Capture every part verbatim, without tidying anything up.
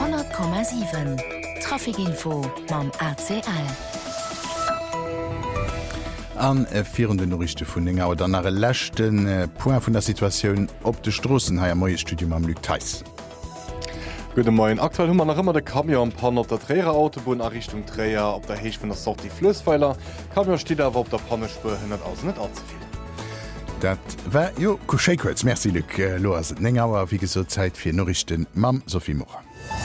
hundert Komma sieben Trafikinfo mam A C L. An äh, virende Norrichte vun enger oder nach lächten äh, Point vun der Situation op de Strossen haier moie Studium am Lüg Theis. Gute Morgen. Aktuell hummer nach immer de Kamion Pan op der Träger Autobahn a Richtung Träger op der Heech vun der Sorti Flössweiler. Kamion steht awer op der Pannespur hunderttausend net azuviel. Dat war Jo Kuschekuz Merci Lück äh, Loas Nengauer wie gesot Zeit fir Norrichten Mam Sophie Mocher.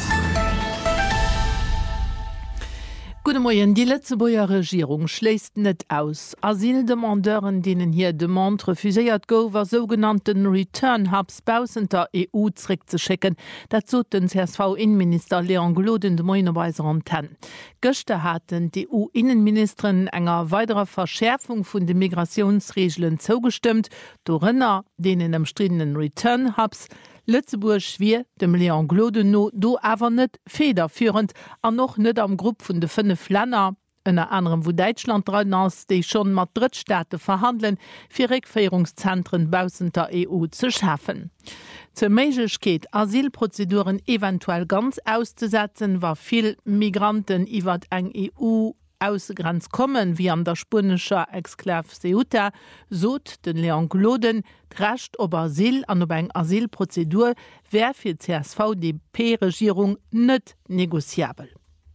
Gute Morgen, die Letzteburger Regierung schläst net aus. Asildemandeuren, denen hier Demande refuséiert go, war sogenannten Return-Hubs bausen der E U zurückzuschicken. Dazu den C S V-Innenminister Leon Gloden de Moinerweiser Antenne. Göchte hatten die E U-Innenministerin enger weiterer Verschärfung von den Migrationsregeln zugestimmt, dorinner denen umstrittenen Return-Hubs Lützeburg wie dem Leon Glodeno do awer net federführend an noch net am Grupp vun de fünf Länder, ënner anderem wo Deutschland dran ass, déi schon mat Drittstaate verhandeln, fir Rückfeierungszentren bausen der E U zu schaffen. Zur Meigkeet Asylprozeduren eventuell ganz auszusetzen, war viel Migranten iwwer eng E U Außengrenz kommen, wie an der spanischer Exklave Ceuta, sot den Leon Gloden, recht ob Asyl an ob eng Asylprozedur wär fir C S V D P-Regierung net negoziabel.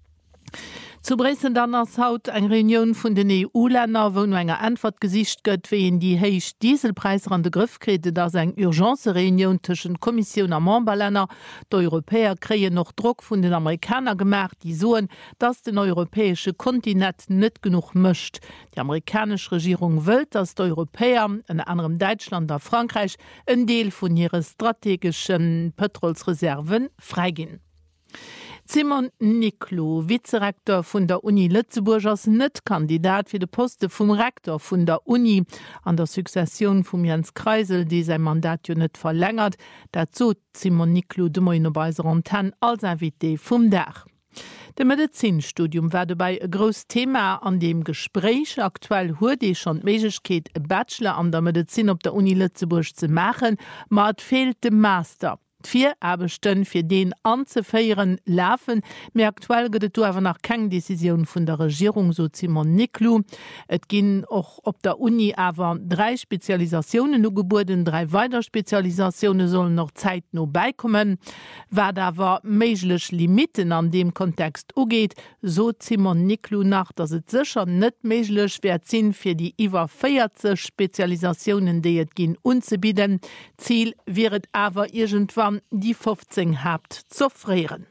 Zu Bressen dann ass haut eng Reunion vun den E U-Länder, wo no enger Antwort gesicht gëtt, wie en die heich Dieselpreise an de Griff krete, dats eng Urgencereunion tschen Kommission am Memberlänner. D'Europäer kreie noch Druck vun den Amerikaner gemacht, die soen, dats den europäesche Kontinent net genug mischt. Die amerikanische Regierung wëlt, dats d'Europäer, en anderem Deutschland a Frankreich, en Deel vun ihre strategischen Petrolsreserven freigin. Simon Niklu, Vizerektor vun der Uni Lützeburg, ass net Kandidat fir de Poste vum Rektor vun der Uni an der Sukzession vum Jens Kreisel, die sein Mandat jo net verlängert. Dazu Simon Niklu de Moinerweiser Antenne als Invité vum Dach. De Medizinstudium war dabei e gros Thema an dem Gespräch. Aktuell huet die schon Meigkeet e Bachelor an der Medizin op der Uni Lützeburg ze machen, mat fehlt de Master. Vier Abestën fir den anzufeieren laufen, mir aktuell gëtt du awer nach keng Decision vun der Regierung, so Simon Niklu. Et ginn och op der Uni awer drei Spezialisationen no geburden, drei Weiterspezialisationen sollen noch Zeit no beikommen. Wer dawer meiglech Limiten an dem Kontext ugeht, so Simon Niklu nach, dass et sicher net meiglech wär sinn fir die iwwer vierzig Spezialisationen, die et ginn unzubieden. Ziel wäret awer irgendwann die fünfzehn habt zu frieren.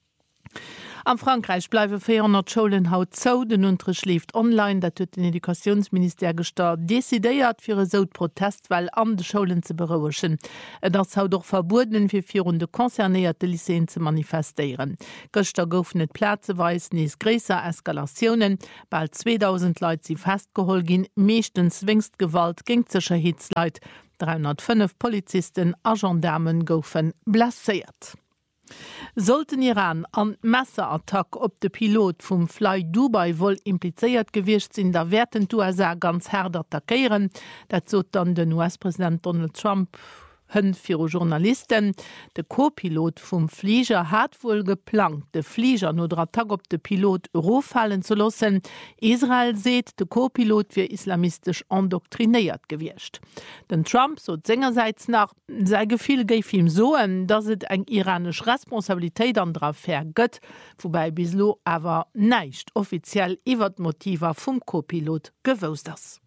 Am Frankreich bleiwe vierhundert Schulen haut zou, den Unterricht schläft online, dat huet den Edukationsminister gestar desideiert fir e so Protestwahl an de Schulen ze berouechen. Das haut doch verboten fir virunde konzernierte Lyceen ze manifestieren. Göster gouf net Plazeweis nees gräser Eskalationen, bald zweitausend Leute sie festgehol gin, meeschtens wingst Gewalt ging ze Schahidsleit. dreihundertfünf Polizisten a Gendarmen goufen blessiert. Sollten Iran an Messerattack op de Pilot vum Fly Dubai wohl impliziert gewircht sinn, da werden U S A ganz hart attackieren. Dat zot dann den U S-Präsident Donald Trump hën fir Journalisten. De Co-Pilot vum Flieger hat wohl geplant, de Flieger no der Tag op de Pilot rofallen zu lassen. Israel seht, de Co-Pilot fir islamistisch endoktrinéiert gewircht. Den Trump so sengerseits nach sei Gefühl geif ihm so, dass het eng iranisch Responsabilitéit an drauf vergëtt, wobei bislo awer neicht offiziell iwwer Motiver vum Co-Pilot gewost ass.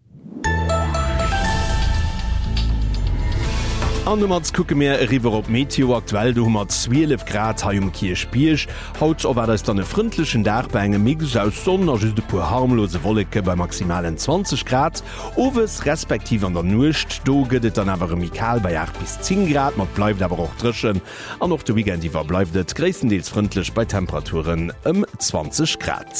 An mat kucke mir riwer op Meteo aktuell du mat zwölf Grad ha um Kirch Biersch. Haut over dats dann e frindlichen Dach bei engem Mix aus Sonne just de pur harmlose Wolke bei maximalen zwanzig Grad. Owes respektiv an der Nucht, do gëtt dann awer Mikal bei acht bis zehn Grad, mat bleibt aber auch drschen. An noch de Weekend iwwer bleiftet gréissendeels frindlich bei Temperaturen um zwanzig Grad.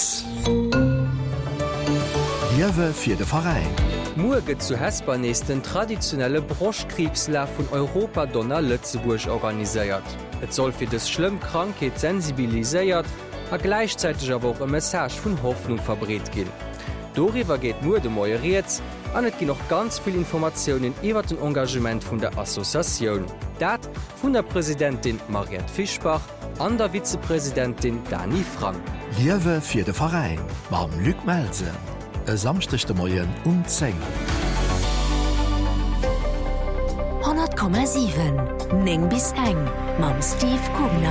Liewe fir de Verein. Muget zu Hespernes den traditionelle Broschkrebsla vun Europa Donner Lützeburg organiséiert. Et soll fir des schlimm Krankheit sensibiliséiert, a gleichzeitig aber auch e Message vun Hoffnung verbret gin. Doriwer geht nur de Moieriert, an et gi noch ganz viel Informationen iwwer den Engagement vun der Assoziation. Dat vun der Präsidentin Mariette Fischbach an der Vizepräsidentin Dani Frank. Liewe fir de Verein mam Lück Melsen. E samstechte Moien unzeng. hundert Komma sieben Ning bis eng mam Steve Kugner.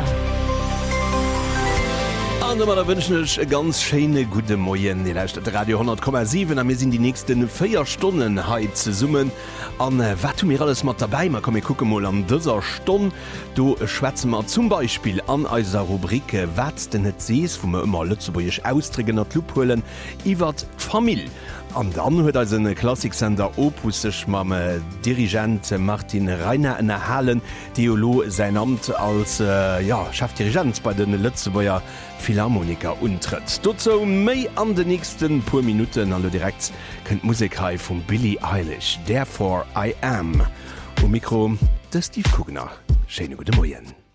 Da wünschech e ganz schene gute Moien die Leicht Radio hundert Komma sieben a mir sinn die nächsten vier Stunden heit ze summen an äh, wat mir alles mat dabei man kom gucke mal an dëser Stunde du schwätzen man zum Beispiel an eiser Rubrike wat denn net sees wo man immer Lützeburgich austrigen at Luholen iwwer Familie. An dann huet als en Klassiksender opussech mam äh, Dirigent Martin Reiner en erhalen Diolo sein Amt als äh, ja, Chefdirigent bei den Lützeburger Philharmoniker untritt. Dozo méi an de nächsten pur Minuten an du direkt kënnt Musikhai vum Billie Eilish, Therefore I Am. O Mikro de Steve Kugner. Schöne gute Moien.